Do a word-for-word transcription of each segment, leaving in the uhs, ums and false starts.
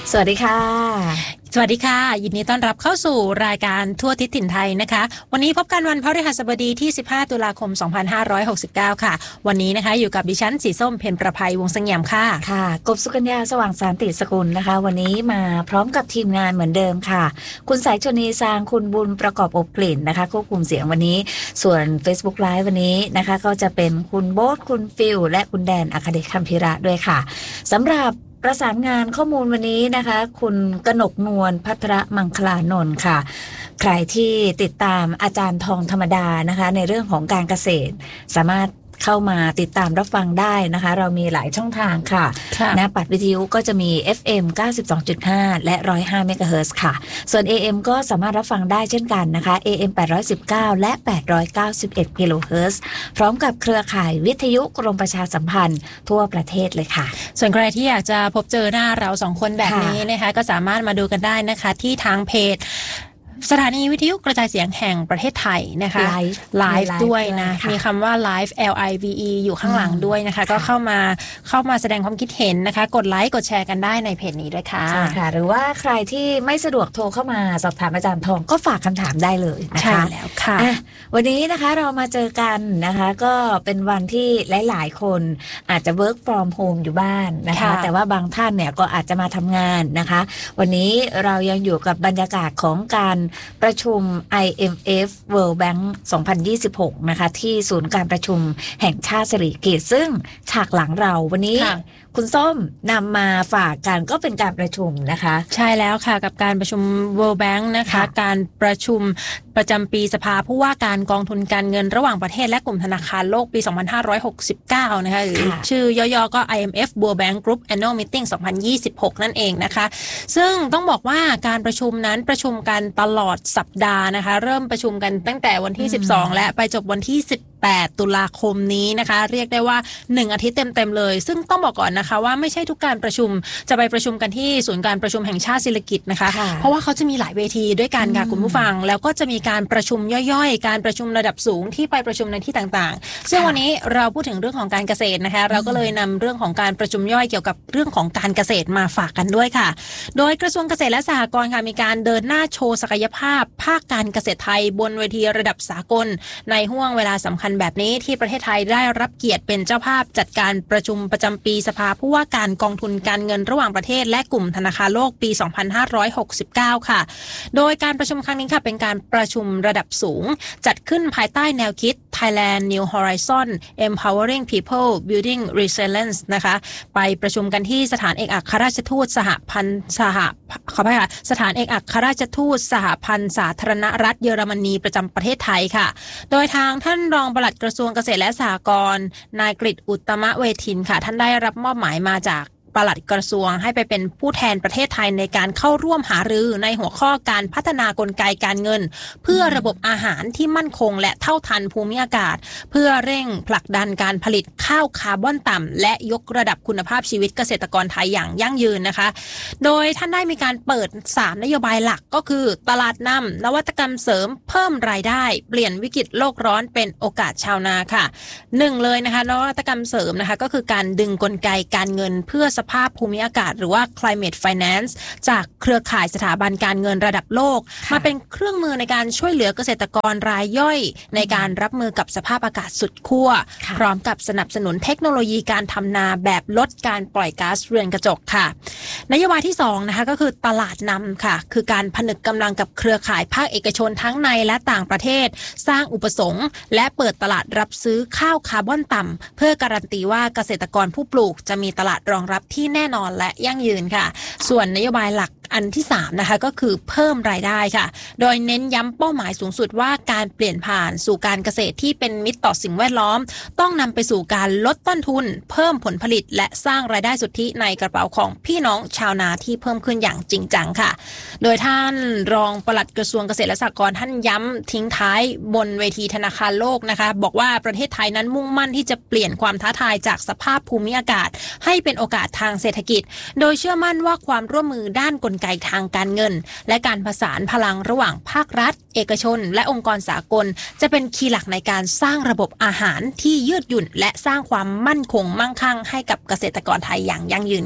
สวัสดีค่ะสวัสดีค่ะยินดีต้อนรับเข้าสู่รายการทั่วทิศถิ่นไทยนะคะวันนี้พบกันวันพฤหัสบดีที่สิบห้าตุลาคมสองพันห้าร้อยหกสิบเก้าค่ะวันนี้นะคะอยู่กับดิฉันสีส้มเพ็ญประภัยวงศ์เสงี่ยมค่ะค่ะกบสุกัญญาสว่างสานติสกุลนะคะวันนี้มาพร้อมกับทีมงานเหมือนเดิมค่ะคุณสายชนีซางคุณบุญประกอบอบกลิ่นนะคะควบคุมเสียงวันนี้ส่วน Facebook Live วันนี้นะคะก็จะเป็นคุณโบ๊ทคุณฟิลและคุณแดนอัคเดชคัมพิระด้วยค่ะสำหรับประสานงานข้อมูลวันนี้นะคะคุณกนกนวลภัทรมังคลานนท์ค่ะใครที่ติดตามอาจารย์ทองธรรมดานะคะในเรื่องของการเกษตรสามารถเข้ามาติดตามรับฟังได้นะคะเรามีหลายช่องทางค่ะนะปัดวิทยุก็จะมี เอฟ เอ็ม เก้าสิบสองจุดห้า และ หนึ่งร้อยห้า เมกะเฮิรตซ์ค่ะส่วน เอ เอ็ม ก็สามารถรับฟังได้เช่นกันนะคะ เอ เอ็ม แปดร้อยสิบเก้า และ แปดร้อยเก้าสิบเอ็ด กิโลเฮิรตซ์พร้อมกับเครือข่ายวิทยุกรมประชาสัมพันธ์ทั่วประเทศเลยค่ะส่วนใครที่อยากจะพบเจอหน้าเราสองคนแบบนี้นะคะก็สามารถมาดูกันได้นะคะที่ทางเพจสถานีวิทยุกระจายเสียงแห่งประเทศไทยนะคะไลฟ์ด้วยนะมีคำว่า Live L I V E อยู่ข้างหลังด้วยนะคะก็เข้ามาเข้ามาแสดงความคิดเห็นนะคะกดไลค์กดแชร์กันได้ในเพจนี้ด้วยค่ะใช่ค่ะหรือว่าใครที่ไม่สะดวกโทรเข้ามาสอบถามอาจารย์ทองก็ฝากคำถามได้เลยนะคะใช่แล้วค่ะะวันนี้นะคะเรามาเจอกันนะคะก็เป็นวันที่หลายๆคนอาจจะ work from home อยู่บ้านนะคะแต่ว่าบางท่านเนี่ยก็อาจจะมาทำงานนะคะวันนี้เรายังอยู่กับบรรยากาศของการประชุม ไอ เอ็ม เอฟ World Bank สองพันยี่สิบหกนะคะที่ศูนย์การประชุมแห่งชาติสิริกิติ์ซึ่งฉากหลังเราวันนี้คุณส้มนำมาฝากกันก็เป็นการประชุมนะคะใช่แล้วค่ะกับการประชุม World Bank นะคะการประชุมประจำปีสภาผู้ว่าการกองทุนการเงินระหว่างประเทศและกลุ่มธนาคารโลกปีสองพันห้าร้อยหกสิบเก้านะคะหรือชื่อย่อๆก็ ไอ เอ็ม เอฟ World Bank Group Annual Meeting สองพันยี่สิบหกนั่นเองนะคะซึ่งต้องบอกว่าการประชุมนั้นประชุมกันตลอดสัปดาห์นะคะเริ่มประชุมกันตั้งแต่วันที่สิบสองและไปจบวันที่สิบแปดตุลาคมนี้นะคะเรียกได้ว่าหนึ่งอาทิตย์เต็มๆเลยซึ่งต้องบอกก่อนนะคะว่าไม่ใช่ทุกการประชุมจะไปประชุมกันที่ศูนย์การประชุมแห่งชาติสิริกิติ์นะคะเพราะว่าเขาจะมีหลายเวทีด้วยกันค่ะคุณผู้ฟังแล้วก็จะมีการประชุมย่อยๆการประชุมระดับสูงที่ไปประชุมในที่ต่างๆซึ่งวันนี้เราพูดถึงเรื่องของการเกษตรนะคะเราก็เลยนำเรื่องของการประชุมย่อยเกี่ยวกับเรื่องของการเกษตรมาฝากกันด้วยค่ะโดยกระทรวงเกษตรและสหกรณ์ค่ะมีการเดินหน้าโชว์ศักยภาพภาคการเกษตรไทยบนเวทีระดับสากลในห่วงเวลาสำคัญแบบนี้ที่ประเทศไทยได้รับเกียรติเป็นเจ้าภาพจัดการประชุมประจำปีสภาผู้ว่าการกองทุนการเงินระหว่างประเทศและกลุ่มธนาคารโลกปีสองพันห้าร้อยหกสิบเก้าค่ะโดยการประชุมครั้งนี้ค่ะเป็นการประชุมระดับสูงจัดขึ้นภายใต้แนวคิด Thailand New Horizon Empowering People Building Resilience นะคะไปประชุมกันที่สถานเอกอัครราชทูตสหพันธ์สหขออภัยค่ะสถานเอกอัครราชทูตสหพันธ์สาธารณรัฐเยอรมนีประจำประเทศไทยค่ะโดยทางท่านรองปลัดกระทรวงเกษตรและสหกรณ์นายกฤษอุตตมเวทินค่ะท่านได้รับมอบหมายมาจากปลัดกระทรวงให้ไปเป็นผู้แทนประเทศไทยในการเข้าร่วมหารือในหัวข้อการพัฒนากลไกการเงินเพื่อระบบอาหารที่มั่นคงและเท่าทันภูมิอากาศเพื่อเร่งผลักดันการผลิตข้าวคาร์บอนต่ำและยกระดับคุณภาพชีวิตเกษตรกรไทยอย่างยั่งยืนนะคะโดยท่านได้มีการเปิดสามนโยบายหลักก็คือตลาดนำนวัตกรรมเสริมเพิ่มรายได้เปลี่ยนวิกฤตโลกร้อนเป็นโอกาสชาวนาค่ะหนึ่งเลยนะคะนวัตกรรมเสริมนะคะก็คือการดึงกลไกการเงินเพื่อสภาพภูมิอากาศหรือว่า climate finance จากเครือข่ายสถาบันการเงินระดับโลกมาเป็นเครื่องมือในการช่วยเหลือเกษตรกรรายย่อยในการรับมือกับสภาพอากาศสุดขั้วพร้อมกับสนับสนุนเทคโนโลยีการทำนาแบบลดการปล่อยก๊าซเรือนกระจกค่ะนโยบายที่สองนะคะก็คือตลาดนำค่ะคือการผนึกกำลังกับเครือข่ายภาคเอกชนทั้งในและต่างประเทศสร้างอุปสงค์และเปิดตลาดรับซื้อข้าวคาร์บอนต่ำเพื่อการันตีว่าเกษตรกรผู้ปลูกจะมีตลาดรองรับที่แน่นอนและยั่งยืนค่ะส่วนนโยบายหลักอันที่สามนะคะก็คือเพิ่มรายได้ค่ะโดยเน้นย้ำเป้าหมายสูงสุดว่าการเปลี่ยนผ่านสู่การเกษตรที่เป็นมิตรต่อสิ่งแวดล้อมต้องนำไปสู่การลดต้นทุนเพิ่มผลผลิตและสร้างรายได้สุทธิในกระเป๋าของพี่น้องชาวนาที่เพิ่มขึ้นอย่างจริงจังค่ะโดยท่านรองปลัดกระทรวงเกษตรและสหกรณ์ท่านย้ำทิ้งท้ายบนเวทีธนาคารโลกนะคะบอกว่าประเทศไทยนั้นมุ่งมั่นที่จะเปลี่ยนความท้าทายจากสภาพภูมิอากาศให้เป็นโอกาสทางเศรษฐกิจโดยเชื่อมั่นว่าความร่วมมือด้านกลไกทางการเงินและการผสานพลังระหว่างภาครัฐเอกชนและองค์กรสากลจะเป็นคีย์หลักในการสร้างระบบอาหารที่ยืดหยุ่นและสร้างความมั่นคงมั่งคั่งให้กับเกษตรกรไทยอย่างยั่งยืนค่ะ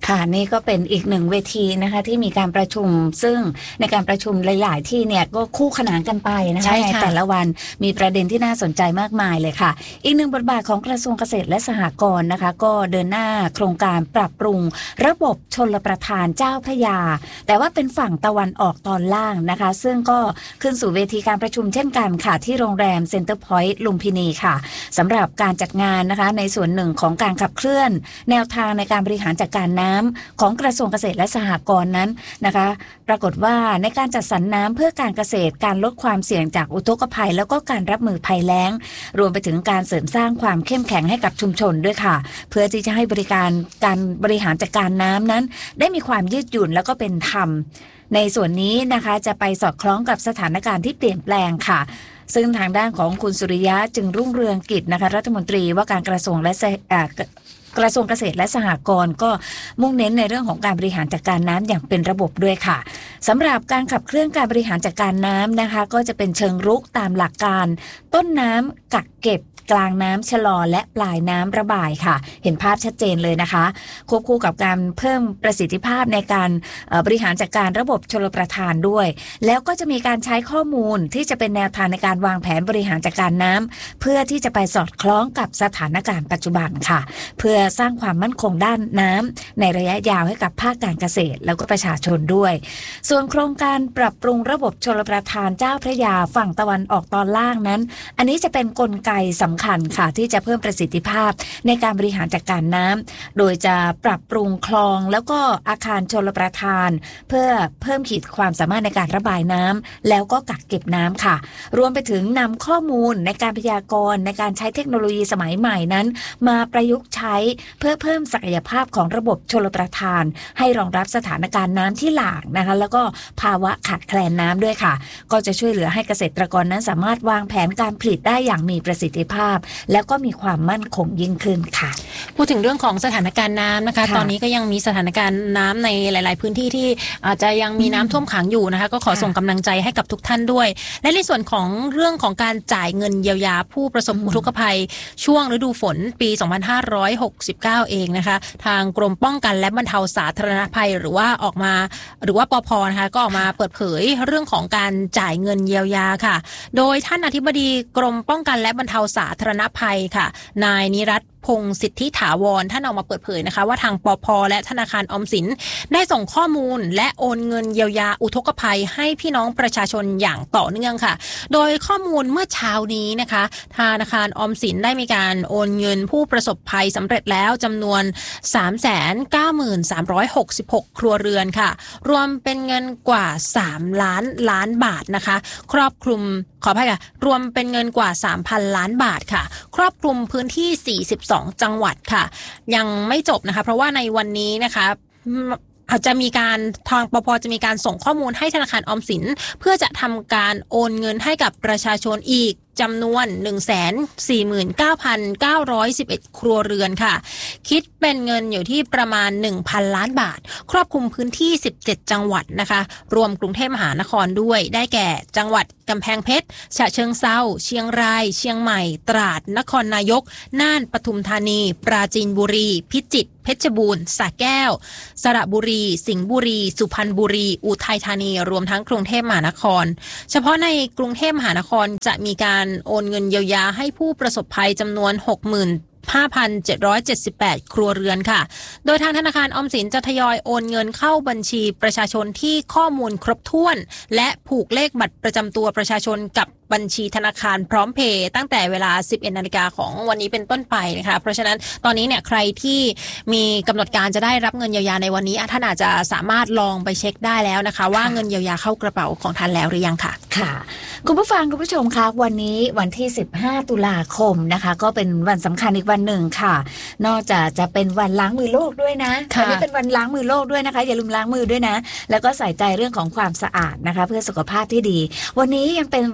ค่ะนี่ก็เป็นอีกหนึ่งเวทีนะคะที่มีการประชุมซึ่งในการประชุมหลายๆที่เนี่ยก็คู่ขนานกันไปนะคะในแต่ละวันมีประเด็นที่น่าสนใจมากมายเลยค่ะอีกหนึ่งบทบาทของกระทรวงเกษตรและสหกรณ์นะคะก็เดินหน้าโครงการปรับปรุงระบบชลประทานเจ้าพระยาแต่ว่าเป็นฝั่งตะวันออกตอนล่างนะคะซึ่งก็ขึ้นสู่เวทีการประชุมเช่นกันค่ะที่โรงแรมเซ็นเตอร์พอยต์ลุมพินีค่ะสำหรับการจัดงานนะคะในส่วนหนึ่งของการขับเคลื่อนแนวทางในการบริหารจัดการน้ำของกระทรวงเกษตรและสหกรณ์นั้นนะคะปรากฏว่าในการจัดสรรน้ำเพื่อการเกษตรการลดความเสี่ยงจากอุทกภัยแล้วก็การรับมือภัยแล้งรวมไปถึงการเสริมสร้างความเข้มแข็งให้กับชุมชนด้วยค่ะเพื่อที่จะให้บริการการบริหารจัดการน้ำนั้นได้มีความยืดหยุ่นแล้วก็เป็นธรรมในส่วนนี้นะคะจะไปสอดคล้องกับสถานการณ์ที่เปลี่ยนแปลงค่ะซึ่งทางด้านของคุณสุริยะจึงรุ่งเรืองกิจนะคะรัฐมนตรีว่าการกระทรวงและกระทรวงเกษตรและสหกรณ์ก็มุ่งเน้นในเรื่องของการบริหารจัดการน้ำอย่างเป็นระบบด้วยค่ะสำหรับการขับเคลื่อนการบริหารจัดการน้ำนะคะก็จะเป็นเชิงรุกตามหลักการต้นน้ำกักเก็บกลางน้ำชะลอและปลายน้ำระบายค่ะเห็นภาพชัดเจนเลยนะคะควบคู่กับการเพิ่มประสิทธิภาพในการบริหารจัดการระบบชลประทานด้วยแล้วก็จะมีการใช้ข้อมูลที่จะเป็นแนวทางในการวางแผนบริหารจัดการน้ำเพื่อที่จะไปสอดคล้องกับสถานการณ์ปัจจุบันค่ะเพื่อสร้างความมั่นคงด้านน้ำในระยะยาวให้กับภาคการเกษตรแล้วก็ประชาชนด้วยส่วนโครงการปรับปรุงระบบชลประทานเจ้าพระยาฝั่งตะวันออกตอนล่างนั้นอันนี้จะเป็นกลไกสำคัญค่ะที่จะเพิ่มประสิทธิภาพในการบริหารจัดการน้ำโดยจะปรับปรุงคลองแล้วก็อาคารชลประทานเพื่อเพิ่มขีดความสามารถในการระบายน้ำแล้วก็กักเก็บน้ำค่ะรวมไปถึงนำข้อมูลในการพยากรณ์ในการใช้เทคโนโลยีสมัยใหม่นั้นมาประยุกต์ใช้เพื่อเพิ่มศักยภาพของระบบชลประทานให้รองรับสถานการณ์น้ำที่หลากนะคะแล้วก็ภาวะขาดแคลนน้ำด้วยค่ะก็จะช่วยเหลือให้เกษตรกรนั้นสามารถวางแผนการผลิตได้อย่างมีประสิทธิภาพแล้วก็มีความมั่นคงยิ่งขึ้นค่ะพูดถึงเรื่องของสถานการณ์น้ำนะคะตอนนี้ก็ยังมีสถานการณ์น้ำในหลายๆพื้นที่ที่อาจจะยังมีน้ำท่วมขังอยู่นะคะก็ขอส่งกำลังใจให้กับทุกท่านด้วยและในส่วนของเรื่องของการจ่ายเงินเยียวยาผู้ประสบอุทกภัยช่วงฤดูฝนปีสองพันห้าร้อยหกสิบเก้าเองนะคะทางกรมป้องกันและบรรเทาสาธารณภัยหรือว่าออกมาหรือว่าปภ.นะคะก็ออกมาเปิดเผยเรื่องของการจ่ายเงินเยียวยาค่ะโดยท่านอธิบดีกรมป้องกันและบรรเทาสาธารณภัยค่ะนายนิรัตน์พงษ์สิทธิถาวรท่านออกมาเปิดเผยนะคะว่าทางปภ.และธนาคารออมสินได้ส่งข้อมูลและโอนเงินเยียวยาอุทกภัยให้พี่น้องประชาชนอย่างต่อเนื่องค่ะโดยข้อมูลเมื่อเช้านี้นะคะธนาคารออมสินได้มีการโอนเงินผู้ประสบภัยสำเร็จแล้วจำนวน สามแสนเก้าหมื่นสามร้อยหกสิบหก ครัวเรือนค่ะรวมเป็นเงินกว่าสามล้านล้านบาทนะคะครอบคลุมขออภัยค่ะรวมเป็นเงินกว่า สามพัน ล้านบาทค่ะครอบคลุมพื้นที่สี่สิบสองจังหวัดค่ะยังไม่จบนะคะเพราะว่าในวันนี้นะคะอาจจะมีการทางปภ.จะมีการส่งข้อมูลให้ธนาคารออมสินเพื่อจะทำการโอนเงินให้กับประชาชนอีกจำนวน หนึ่งแสนสี่หมื่นเก้าพันเก้าร้อยสิบเอ็ด ครัวเรือนค่ะคิดเป็นเงินอยู่ที่ประมาณ หนึ่งพัน ล้านบาทครอบคลุมพื้นที่สิบเจ็ดจังหวัดนะคะรวมกรุงเทพมหานครด้วยได้แก่จังหวัดกำแพงเพชรฉะเชิงเทราเชียงรายเชียงใหม่ตราดนครนายกน่านปทุมธานีปราจีนบุรีพิจิตรเพชรบูรณ์สระแก้วสระบุรีสิงห์บุรีสุพรรณบุรีอุทัยธานีรวมทั้งกรุงเทพมหานครเฉพาะในกรุงเทพมหานครจะมีการโอนเงินเยียวยาให้ผู้ประสบภัยจำนวน หกหมื่น ห้าพันเจ็ดร้อยเจ็ดสิบแปด ครัวเรือนค่ะโดยทางธนาคารออมสินจะทยอยโอนเงินเข้าบัญชีประชาชนที่ข้อมูลครบถ้วนและผูกเลขบัตรประจำตัวประชาชนกับบัญชีธนาคารพร้อมเพย์ตั้งแต่เวลา สิบเอ็ดนาฬิกาของวันนี้เป็นต้นไปนะคะเพราะฉะนั้นตอนนี้เนี่ยใครที่มีกำหนดการจะได้รับเงินเยียวยาในวันนี้ท่านอาจจะสามารถลองไปเช็คได้แล้วนะคะว่าเงินเยียวยาเข้ากระเป๋าของท่านแล้วหรือยังค่ะค่ะคุณผู้ฟังคุณผู้ชมคะวันนี้วันที่สิบห้าตุลาคมนะคะก็เป็นวันสำคัญอีกวันหนึ่งค่ะนอกจากจะเป็นวันล้างมือโลกด้วยนะวันนี้เป็นวันล้างมือโลกด้วยนะคะอย่าลืมล้างมือด้วยนะแล้วก็ใส่ใจเรื่องของความสะอาดนะคะเพื่อสุขภาพที่ดีวันนี้ยังเป็นวันสำคัญ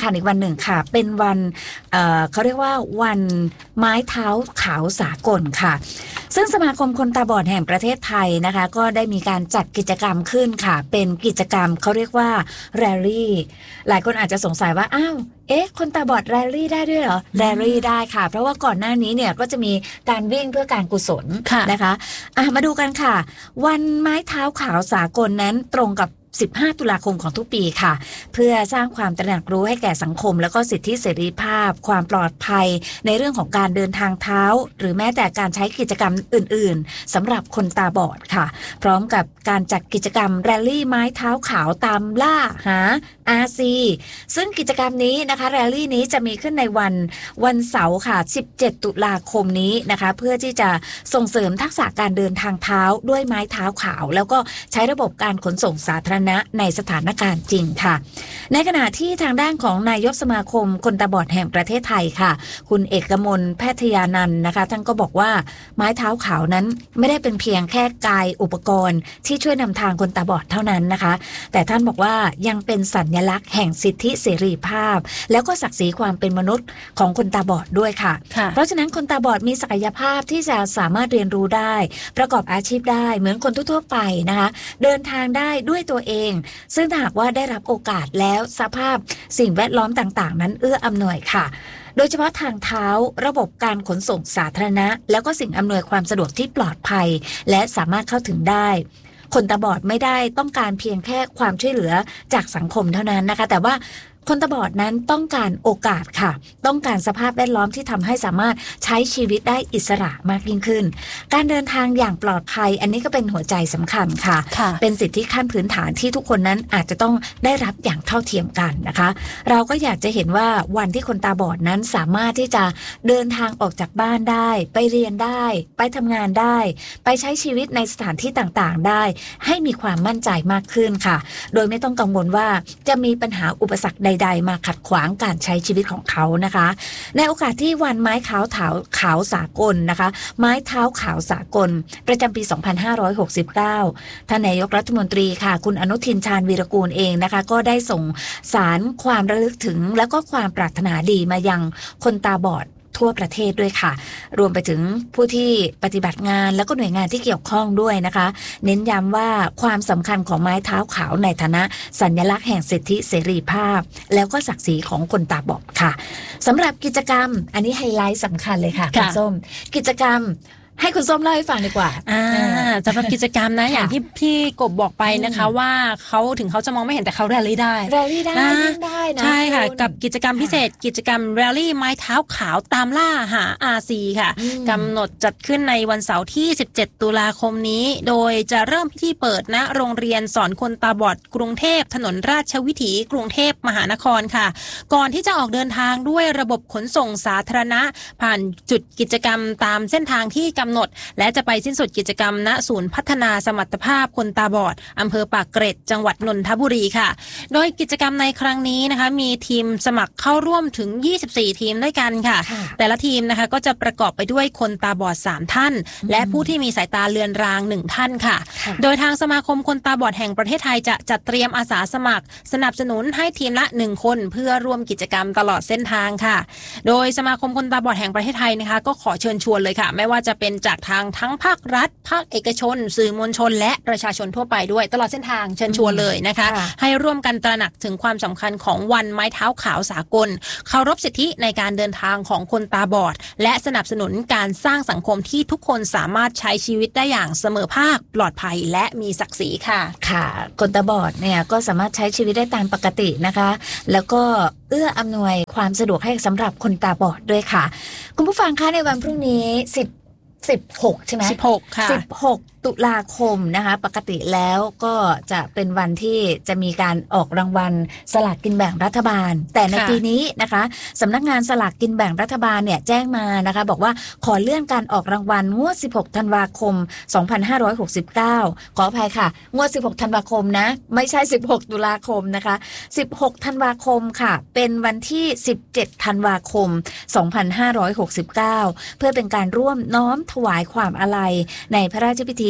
คัญอีกวันหนึ่งค่ะเป็นวันเอ่อเขาเรียกว่าวันไม้เท้าขาวสากลค่ะซึ่งสมาคมคนตาบอดแห่งประเทศไทยนะคะก็ได้มีการจัดกิจกรรมขึ้นค่ะเป็นกิจกรรมเขาเรียกว่าแรลลี่หลายคนอาจจะสงสัยว่าอ้าวเอ๊ะคนตาบอดแรลลี่ได้ด้วยเหรอแรลลี่ได้ค่ะเพราะว่าก่อนหน้านี้เนี่ยก็จะมีการวิ่งเพื่อการกุศลนะคะอ่ะมาดูกันค่ะวันไม้เท้าขาวสากลนั้นตรงกับสิบห้าตุลาคมของทุกปีค่ะเพื่อสร้างความตระหนักรู้ให้แก่สังคมแล้วก็สิทธิเสรีภาพความปลอดภัยในเรื่องของการเดินทางเท้าหรือแม้แต่การใช้กิจกรรมอื่นๆสำหรับคนตาบอดค่ะพร้อมกับการจัดกิจกรรมแรลลี่ไม้เท้าขาวตามล่าหา อาร์ ซี ซึ่งกิจกรรมนี้นะคะแรลลี่นี้จะมีขึ้นในวันวันเสาร์ค่ะสิบเจ็ดตุลาคมนี้นะคะเพื่อที่จะส่งเสริมทักษะการเดินทางเท้าด้วยไม้เท้าขาวแล้วก็ใช้ระบบการขนส่งสาธารณะในสถานการณ์จริงค่ะในขณะที่ทางด้านของนายกสมาคมคนตาบอดแห่งประเทศไทยค่ะคุณเอกมลแพทยานันท์นะคะท่านก็บอกว่าไม้เท้าขาวนั้นไม่ได้เป็นเพียงแค่กายอุปกรณ์ที่ช่วยนำทางคนตาบอดเท่านั้นนะคะแต่ท่านบอกว่ายังเป็นสัญลักษณ์แห่งสิทธิเสรีภาพแล้วก็ศักดิ์ศรีความเป็นมนุษย์ของคนตาบอดด้วยค่ะเพราะฉะนั้นคนตาบอดมีศักยภาพที่จะสามารถเรียนรู้ได้ประกอบอาชีพได้เหมือนคนทั่วๆไปนะคะเดินทางได้ด้วยตัวเองซึ่งถ้าหากว่าได้รับโอกาสแล้วสภาพสิ่งแวดล้อมต่างๆนั้นเอื้ออำนวยค่ะโดยเฉพาะทางเท้าระบบการขนส่งสาธารณะแล้วก็สิ่งอำนวยความสะดวกที่ปลอดภัยและสามารถเข้าถึงได้คนตาบอดไม่ได้ต้องการเพียงแค่ความช่วยเหลือจากสังคมเท่านั้นนะคะแต่ว่าคนตาบอดนั้นต้องการโอกาสค่ะต้องการสภาพแวดล้อมที่ทำให้สามารถใช้ชีวิตได้อิสระมากยิ่งขึ้นการเดินทางอย่างปลอดภัยอันนี้ก็เป็นหัวใจสำคัญค่ะเป็นสิทธิขั้นพื้นฐานที่ทุกคนนั้นอาจจะต้องได้รับอย่างเท่าเทียมกันนะคะเราก็อยากจะเห็นว่าวันที่คนตาบอดนั้นสามารถที่จะเดินทางออกจากบ้านได้ไปเรียนได้ไปทำงานได้ไปใช้ชีวิตในสถานที่ต่างๆได้ให้มีความมั่นใจมากขึ้นค่ะโดยไม่ต้องกังวลว่าจะมีปัญหาอุปสรรคใดๆมาขัดขวางการใช้ชีวิตของเขานะคะในโอกาสที่วันไม้ขาวเท้าขาวสากลนะคะไม้เท้าขาวสากลประจำปีสองพันห้าร้อยหกสิบเก้าท่านนายกรัฐมนตรีค่ะคุณอนุทินชาญวีรกูลเองนะคะก็ได้ส่งสารความระลึกถึงและก็ความปรารถนาดีมายังคนตาบอดทั่วประเทศด้วยค่ะรวมไปถึงผู้ที่ปฏิบัติงานแล้วก็หน่วยงานที่เกี่ยวข้องด้วยนะคะเน้นย้ำว่าความสำคัญของไม้เท้าขาวในฐานะสัญลักษณ์แห่งสิทธิเสรีภาพแล้วก็ศักดิ์ศรีของคนตาบอดค่ะสำหรับกิจกรรมอันนี้ไฮไลท์สำคัญเลยค่ะคุณส้มกิจกรรมให้คุณส้มเล่าให้ฟังดีกว่าอ่าสำหรับกิจกรรมนะอย่างที่พี่กบบอกไปนะคะว่าเขาถึงเขาจะมองไม่เห็นแต่เขาแรลลี่ได้แรลลี่ได้ได้นะใช่ค่ะกับกิจกรรมพิเศษกิจกรรมแรลลี่ไม้เท้าขาวตามล่าหา อาร์ ซี ค่ะกำหนดจัดขึ้นในวันเสาร์ที่สิบเจ็ดตุลาคมนี้โดยจะเริ่มพิธีเปิดณโรงเรียนสอนคนตาบอดกรุงเทพถนนราชวิถีกรุงเทพมหานครค่ะก่อนที่จะออกเดินทางด้วยระบบขนส่งสาธารณะผ่านจุดกิจกรรมตามเส้นทางที่กำหนดและจะไปสิ้นสุดกิจกรรมณศูนย์พัฒนาสมรรถภาพคนตาบอดอำเภอปากเกร็ดจังหวัดนนทบุรีค่ะโดยกิจกรรมในครั้งนี้นะคะมีทีมสมัครเข้าร่วมถึงยี่สิบสี่ทีมด้วยกันค่ะแต่ละทีมนะคะก็จะประกอบไปด้วยคนตาบอดสามท่านและผู้ที่มีสายตาเลือนรางหนึ่งท่านค่ะโดยทางสมาคมคนตาบอดแห่งประเทศไทยจะจัดเตรียมอาสาสมัครสนับสนุนให้ทีมละหนึ่งคนเพื่อร่วมกิจกรรมตลอดเส้นทางค่ะโดยสมาคมคนตาบอดแห่งประเทศไทยนะคะก็ขอเชิญชวนเลยค่ะไม่ว่าจะเป็นจากทางทั้งภาครัฐภาคเอกชนสื่อมวลชนและประชาชนทั่วไปด้วยตลอดเส้นทางเชิญชวนเลยนะคะให้ร่วมกันตระหนักถึงความสำคัญของวันไม้เท้าขาวสากลเคารพสิทธิในการเดินทางของคนตาบอดและสนับสนุนการสร้างสังคมที่ทุกคนสามารถใช้ชีวิตได้อย่างเสมอภาคปลอดภัยและมีศักดิ์ศรีค่ะค่ะคนตาบอดเนี่ยก็สามารถใช้ชีวิตได้ตามปกตินะคะแล้วก็เอื้ออำนวยความสะดวกให้สำหรับคนตาบอดด้วยค่ะคุณผู้ฟังคะในวันพรุ่งนี้สิบ สิบหกใช่ไหมสิบหกค่ะสิบหกตุลาคมนะคะปกติแล้วก็จะเป็นวันที่จะมีการออกรางวัลสลากกินแบ่งรัฐบาลแต่ในปีนี้นะคะสำนักงานสลากกินแบ่งรัฐบาลเนี่ยแจ้งมานะคะบอกว่าขอเลื่อนการออกรางวัลงวดสิบหกธันวาคมสองพันห้าร้อยหกสิบเก้าขออภัยค่ะงวดสิบหกธันวาคมนะไม่ใช่สิบหกตุลาคมนะคะสิบหกธันวาคมค่ะเป็นวันที่สิบเจ็ดธันวาคมสองพันห้าร้อยหกสิบเก้าเพื่อเป็นการร่วมน้อมถวายความอาลัยในพระราชพิธี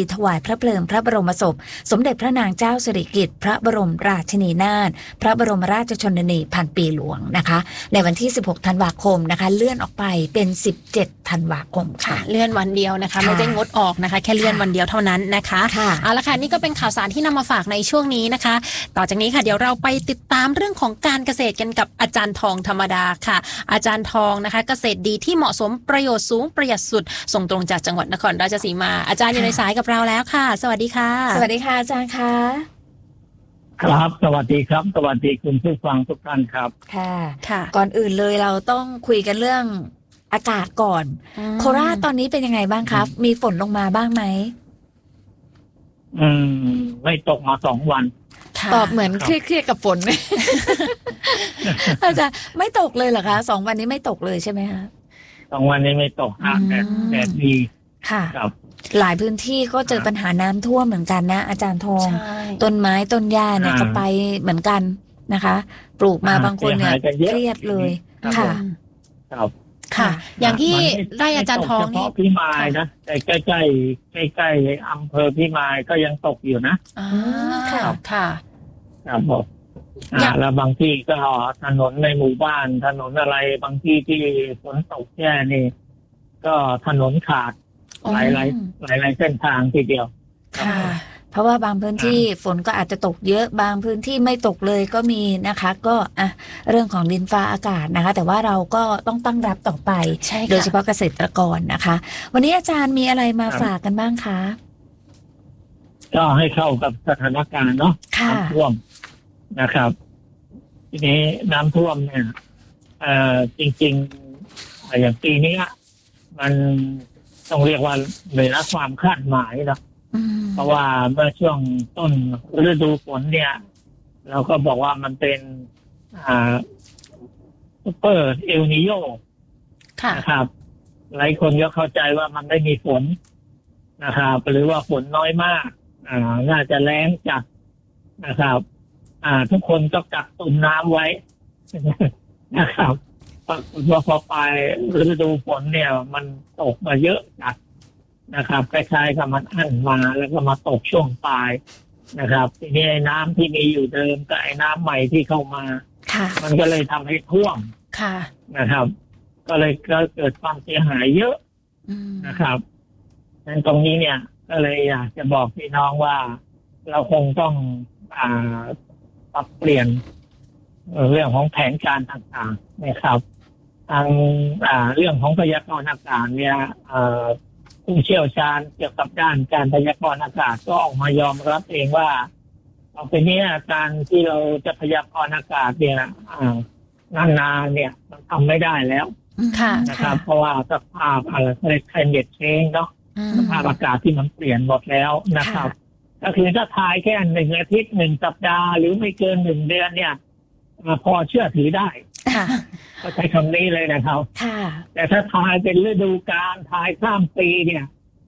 ถวายพระเพลิงพระบรมศพสมเด็จพระนางเจ้าสิริกิติ์พระบรมราชินีนาถพระบรมราชชนนีพันปีหลวงนะคะในวันที่สิบหกธันวาคมนะคะเลื่อนออกไปเป็นสิบเจ็ดธันวาคมค่ะเลื่อนวันเดียวนะคะไม่ได้งดออกนะคะแค่เลื่อนวันเดียวเท่านั้นนะคะเอาละค่ะนี่ก็เป็นข่าวสารที่นำมาฝากในช่วงนี้นะคะต่อจากนี้ค่ะเดี๋ยวเราไปติดตามเรื่องของการเกษตรกันกับอาจารย์ทองธรรมดาค่ะอาจารย์ทองนะคะเกษตรดีที่เหมาะสมประโยชน์สูงประหยัดสุดส่งตรงจากจังหวัดนครราชสีมาอาจารย์อยู่ในสายกับเราแล้วค่ะสวัสดีค่ะสวัสดีค่ะอาจารย์ค่ะครับสวัสดีครับสวัสดีคุณผู้ฟังทุกท่านครับค่ะค่ะก่อนอื่นเลยเราต้องคุยกันเรื่องอากาศก่อนโคราชตอนนี้เป็นยังไงบ้างครับมีฝนลงมาบ้างไหมอืมไม่ตกมาสองวันตอบเหมือนเครียดๆกับฝนไหมอาจารย์ไม่ตกเลยเหรอคะสองวันนี้ไม่ตกเลยใช่ไหมคะสองวันนี้ไม่ตกค่ะแดดแดดดีค่ะหลายพื้นที่ก็เจอปัญหาน้ำท่วมเหมือนกันนะอาจารย์ทองต้นไม้ต้นหญ้าเนี่ยก็ไปเหมือนกันนะคะปลูกมาบางคนเนี่ยเครียดเลยค่ะครับค่ะอย่างที่ไร่อาจารย์ทองนี่พี่มายนะใกล้ใกล้ใกล้ใกล้อำเภอพี่มายก็ยังตกอยู่นะอ๋อค่ะค่ะครับผมแล้วบางที่ก็ถนนในหมู่บ้านถนนอะไรบางที่ที่ฝนตกแย่นี่ก็ถนนขาดหลายหลายหลายหลายเส้นทางทีเดียวค่ะเพราะว่าบางพื้นที่ฝนก็อาจจะตกเยอะบางพื้นที่ไม่ตกเลยก็มีนะคะก็อ่ะเรื่องของดินฟ้าอากาศนะคะแต่ว่าเราก็ต้องตั้งรับต่อไปโดยเฉพาะเกษตรกรนะคะวันนี้อาจารย์มีอะไรมาฝากกันบ้างคะก็ให้เข้ากับสถานการณ์เนาะน้ำท่วมนะครับทีนี้น้ำท่วมเนี่ยเอ่อจริงๆอย่างปีนี้มันต้องเรียกว่าเหนือความคาดหมายนะเพราะว่าเมื่อช่วงต้นฤดูฝนเนี่ยเราก็บอกว่ามันเป็นอ่าซุปเปอร์เอลนิโญนะครับหลายคนก็เข้าใจว่ามันไม่มีฝนนะครับหรือว่าฝนน้อยมากอ่าน่าจะแล้งจัดนะครับอ่าทุกคนก็กักตุนน้ำไว้นะครับปรากฏว่าพอไปฤดูฝนเนี่ยมันตกมาเยอะจัดนะครับคล้ายๆกับมันอั้นมาแล้วก็มาตกช่วงปลายนะครับทีนี้ไอ้น้ำที่มีอยู่เดิมกับไอ้น้ำใหม่ที่เข้ามามันก็เลยทำให้ท่วมนะครับก็เลยเกิดความเสียหายเยอะนะครับดังนั้นตรงนี้เนี่ยก็เลยอยากจะบอกพี่น้องว่าเราคงต้องอ่าปรับเปลี่ยนเรื่องของแผนการต่างๆนะครับทางอ่าเรื่องของพยากรณ์อากาศเนี่ยผู้เชี่ยวชาญเกี่ยวกับด้านการพยากรณ์อากาศก็ออกมายอมรับเองว่าต่อไปนี้การที่เราจะพยากรณ์อากาศเนี่ยนานๆเนี่ยมันทำไม่ได้แล้วนะครับเพราะว่าสภาพอะไรเรียก climate change เนาะสภาพอากาศที่มันเปลี่ยนหมดแล้วนะครับก็คือถ้าทายแค่หนึ่งอาทิตย์หนึ่งสัปดาห์หรือไม่เกินหนึ่งเดือนเนี่ยพอเชื่อถือได้ก็ใช้คำนี้เลยนะครับแต่ถ้าทายเป็นฤดูกาลทายข้ามปีเนี่ย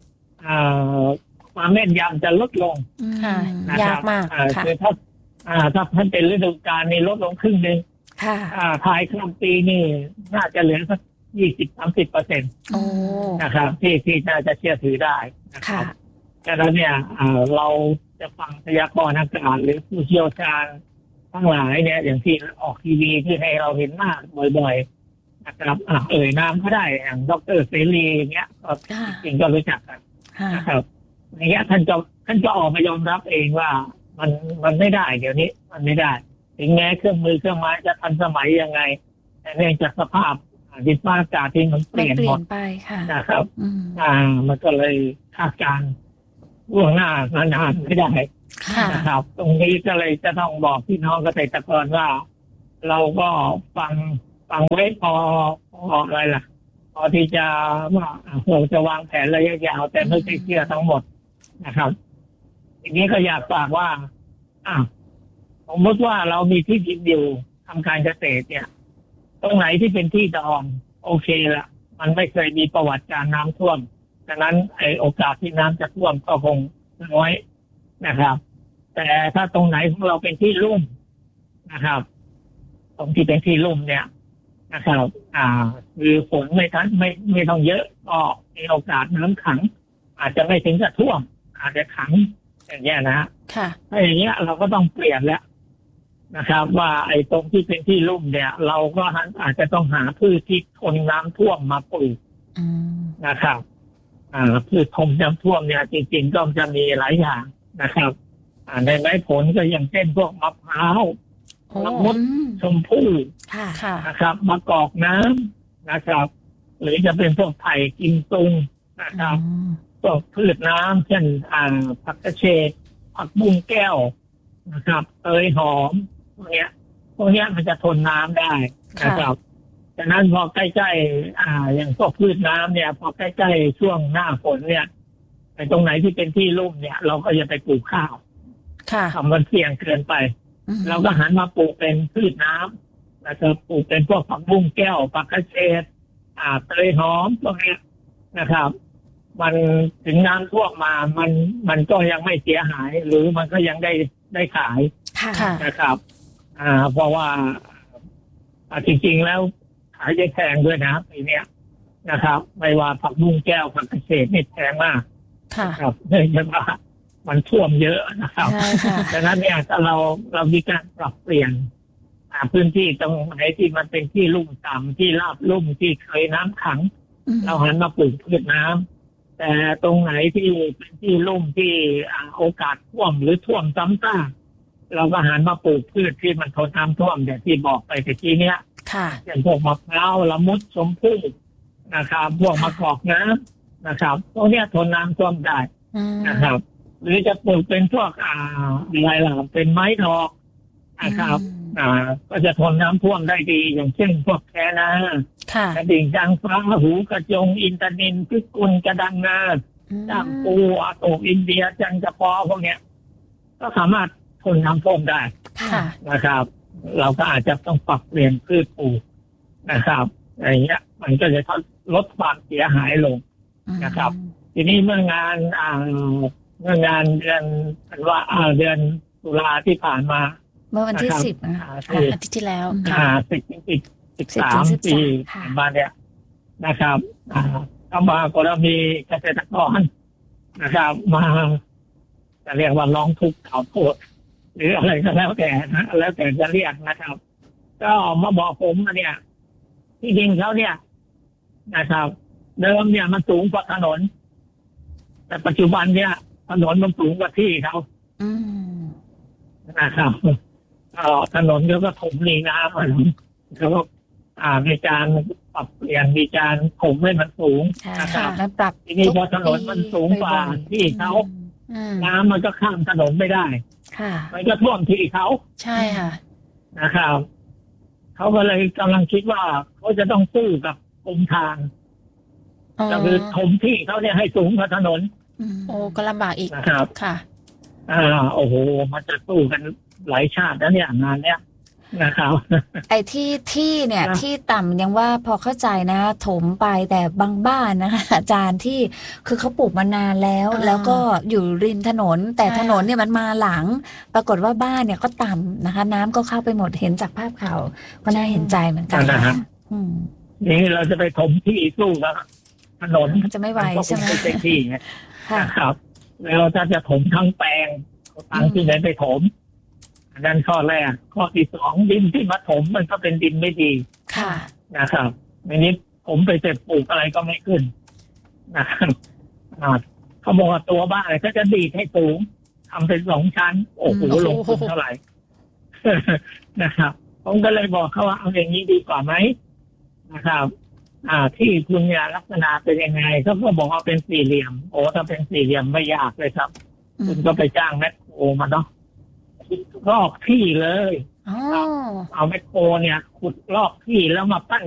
ความแม่นยำจะลดลงยากมากคือถ้าถ้าท่านเป็นฤดูกาลนี่ลดลงครึ่งนึงทายข้ามปีนี่น่าจะเหลือสักยี่สิบสามสิบเปอร์เซ็นต์นะครับที่ที่น่าจะเชื่อถือได้นะครับแต่แล้วเนี่ยเราจะฟังพยากรณ์อากาศหรือผู้เชี่ยวชาญทั้งหลายเนี่ยอย่างที่ออกทีวีที่ให้เราเห็นหน้าบ่อยๆนะครับเอ่ยนามก็ได้อย่างดร.เสรีอย่างเงี้ยก็จริงๆก็รู้จักกันนะครับอย่างเงี้ยท่านก็ท่านก็ออกมายอมรับเองว่ามันมันไม่ได้เดี๋ยวนี้มันไม่ได้ถึงแม้เครื่องมือเครื่องไม้จะทันสมัยยังไงแต่เนื่องจากสภาพดินฟ้าอากาศที่มันเปลี่ยนหมดนะครับอ่ามันก็เลยคาดการณ์ล่วงหน้านานๆไม่ได้นะครับตรงนี้ก็เลยจะต้องบอกพี่น้องเกษตรกรว่าเราก็ฟังฟังไว้พอพออะไรล่ะพอที่จะว่าเราจะวางแผนระยะยาวแต่ไม่ใช่เชื่อทั้งหมดนะครับทีนี้ก็อยากฝากว่าอ่ะสมมติว่าเรามีที่ดินอยู่ทำการเกษตรเนี่ยตรงไหนที่เป็นที่ดอนโอเคละมันไม่เคยมีประวัติการน้ำท่วมดังนั้นไอโอกาสที่น้ำจะท่วมก็คงน้อยนะครับแต่ถ้าตรงไหนของเราเป็นที่ลุ่มนะครับตรงที่เป็นที่ลุ่มเนี่ยนะครับอ่าคือฝนไม่ทันไม่ไม่ต้องเยอะก็มีโอกาสน้ำขังอาจจะไม่ถึงกับท่วมอาจจะขังอย่างเงี้ยนะฮะค่ะถ้าอย่างเงี้ยเราก็ต้องเปลี่ยนแล้วนะครับ ว่าไอ้ตรงที่เป็นที่ลุ่มเนี่ย เราก็อาจจะต้องหาพืชที่ทนน้ำท่วมมาปลูกอืมนะครับอ่าพืชทนน้ำท่วมเนี่ยจริงๆก็จะมีหลายอย่างนะครับอ่าในไม้ผลก็อย่างเช่นพวกมะพร้าวโอ้ละมุดชมพู่ค่ะค่ะนะครับมะกอกน้ำนะครับ หรือจะเป็นพวกไผ่กิมซุงนะครับอืมพวกพืชน้ำเช่นอ่าผักกระเฉดผักบุ้งแก้วนะครับเตยหอมพวกเนี้ยพวกเนี้ยมันจะทนน้ำได้นะครับฉะนั้นพอใกล้ๆอ่าอย่างพวกพืชน้ำเนี่ย พอใกล้ๆช่วงหน้าฝนเนี่ยไปตรงไหนที่เป็นที่ลุ่มเนี่ย เราก็จะไปปลูกข้าวค่ะทำมันเสี่ยงเกินไปอืมเราก็หันมาปลูกเป็นพืชน้ำนะครับปลูกเป็นพวกผักบุ้งแก้วผักกระเฉดอ่าเตยหอมพวกเนี้ยนะครับ มันถึงน้ำท่วมมามันมันก็ยังไม่เสียหาย หรือมันก็ยังได้ได้ขายค่ะค่ะนะครับ อ่า เพราะว่าอ่าจริงๆแล้วขายได้แพงด้วยนะปีเนี้ยนะครับ ไม่ว่าผักบุ้งแก้วผักกระเฉดนี่แพงมากค่ะครับเนื่องจากว่ามันท่วมเยอะนะครับใช่ค่ะดังนั้นเนี่ยถ้าเราเรามีการปรับเปลี่ยนอ่าพื้นที่ตรงไหนที่มันเป็นที่ลุ่มต่ำที่ราบลุ่มที่เคยน้ำขังอืมเราหันมาปลูกพืชน้ำแต่ตรงไหนที่เป็นที่ลุ่มที่อ่าโอกาสท่วมหรือท่วมซ้ำซากเราก็หันมาปลูกพืชที่มันทนน้ำท่วมอย่างที่บอกไปตะกี้เนี้ยค่ะเช่นพวกมะพร้าวละมุดชมพู่นะครับ พวกมะกอกน้ำนะครับพวกเนี้ยทนน้ำท่วมได้อืมนะครับ หรือจะปลูกเป็นพวกอ่าอะไรล่ะเป็นไม้ดอกนะครับ อ่า ก็จะทนน้ำท่วมได้ดี อย่างเช่น พวกแคนาค่ะกระดิ่งจางฟ้าหูกระจงอินทนิลพิกุลกระดังนาอืมจามปูอาโตกอินเดียจันกระปอพวกเนี้ย ก็สามารถทนน้ำท่วมได้ค่ะนะครับ เราก็อาจจะต้องปรับเปลี่ยนพืชปลูกนะครับอย่างเงี้ย มันก็จะลดความเสียหายลง นะครับ ทีนี้เมื่องานอ่าเมื่องานเดือนว่าอ่าเดือนตุลาที่ผ่านมาเมื่อวันที่นะครับสิบนะคะอ่าค่ะที่อาทิตย์ที่แล้วค่ะค่ะอ่าสิบสิบสิบสิบสาถึมงสิบสามปีค่ะมาเนี่ยนะครับอ่าเข้ามาก็มีเกษตรกรนะครับ มาจะเรียกว่าร้องทุกข์กล่าวโทษหรืออะไรก็แล้วแต่นะแล้วแต่จะเรียกนะครับ ก็มาบอกผมมาเนี่ย ที่ดินเขาเนี่ยนะครับ เดิมเนี่ยมันสูงกว่าถนน แต่ปัจจุบันเนี่ยถนนมันสูงกว่าที่เขาอืมนะครับก็ถนนเขาก็ถมหนีน้ำมันเขาก็อ่ามีการปรับเปลี่ยนมีการถมให้มันสูงค่ะนะครับแล้วปรับทีนี้พอถนนมันสูงกว่าที่เขาอืมน้ำมันก็ข้ามถนนไม่ได้ค่ะมันก็ท่วมที่เขาใช่ค่ะนะครับเขาก็เลยกำลังคิดว่าเขาจะต้องสู้กับกรมทางอ๋อก็คือถมที่เขาเนี่ยให้สูงกว่าถนนอืมโอ้ก็ลำบากอีกนะครับค่ะอ่าโอ้โหมันจะสู้กันหลายชาติแล้วเนี่ยงานเนี้ยนะครับไอ้ที่ที่เนี่ยนะที่ต่ำยังว่าพอเข้าใจนะ ถมไปแต่บางบ้านนะคะ อาจารย์ที่คือเขาปลูกมานานแล้วอ่าแล้วก็อยู่ริมถนน แต่ใช่ถนนเนี่ยมันมาหลัง ปรากฏว่าบ้านเนี่ยก็ต่ำนะคะ น้ำก็เข้าไปหมดเห็นจากภาพข่าวก็น่าเห็นใจเหมือนกันนะฮะอืมนี่เราจะไปถมที่สู้กับถนนมันจะไม่ไหวก็คใช่งไหมไม่เต็มที่ไงค่ะนะครับ แล้วถ้าจะถมทั้งแปลงเอาตังค์ที่ไหนไปถมอันนั้นข้อแรกข้อที่สองดินที่มาถมมันก็เป็นดินไม่ดีค่ะนะครับในนี้ผมไปเสร็จปลูกอะไรก็ไม่ขึ้นนะครับอ่าเขาบอกว่าตัวบ้านเขาจะดีดให้สูงทำเป็นสองชั้น โอ้โหอืมลงทุนเท่าไหร่ นะครับ ผมก็เลยบอกเขาว่าเอาอย่างนี้ดีกว่าไหมนะครับ อ่า ที่คุณเนี่ยลักษณะเป็นยังไงเขาก็บอกว่าเป็นสี่เหลี่ยม โอ้ถ้าเป็นสี่เหลี่ยมไม่ยากเลยครับอืคุมณก็ไปจ้างแมคโครมาเนาะขุดรอบที่เลยอ๋อเอาแมคโครเนี่ยขุดรอบที่แล้วมาปั้น